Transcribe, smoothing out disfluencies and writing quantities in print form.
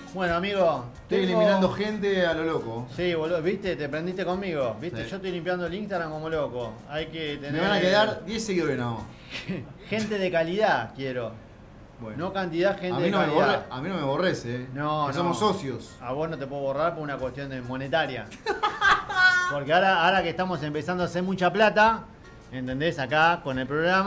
Bueno, amigo. Estoy eliminando gente a lo loco. Sí, boludo, ¿viste? Te prendiste conmigo. ¿Viste? Sí. Yo estoy limpiando el Instagram como loco. Hay que tener. Me van a quedar 10 seguidores nada más. Gente de calidad, quiero. Bueno. No cantidad, gente A mí de no me calidad. a mí no me borres, No, que no. somos socios. A vos no te puedo borrar por una cuestión de monetaria. Porque ahora que estamos empezando a hacer mucha plata, ¿entendés? Acá con el programa.